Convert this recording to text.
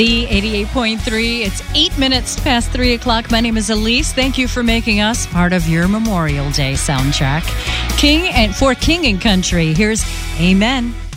The 88.3. It's 8 minutes past 3 o'clock. My name is Elise. Thank you for making us part of your Memorial Day soundtrack. For King and Country, here's Amen.